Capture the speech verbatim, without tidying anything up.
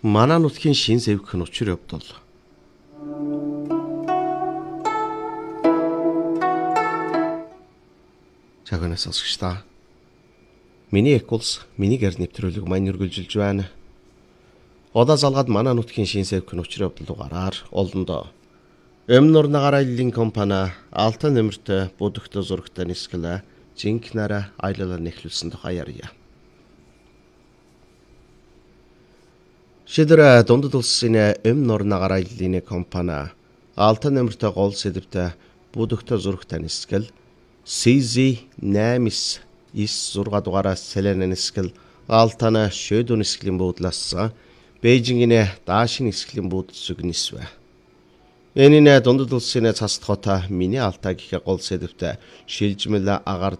Манай нутгийн шин зэвгэх нь учир явдал. Чагнаас сонсогчдаа. Миний экулс, миний гэр нэвтрүүлэг маань үргэлжилж байна. Одоо залгаад манай нутгийн шин зэвгэх нь учир явдал дугаараар олондоо. Өмнөр нагарааллын компани Алтан нэмэртэй будагтай зурагтай нисгэлээ жинкнараа аялалаар нэхлүүлсэн тухай ярья. Шидэрэ дундад улсын өмнөр нагарааллын компани Алтан нэмэртэй гол сэдвтэй будагтай зурагтай нисгэл си зет наймс ис зурга дугаараас сэлэн нисгэл Алтана шөдөө нисгэлийн буудлаас Бээжингийн даашин нисгэлийн буудал зүг нисвэ. Энийн дундад улсын цас хотоо миний алтаа гэх гол сэдвтэй шилжмэл агаар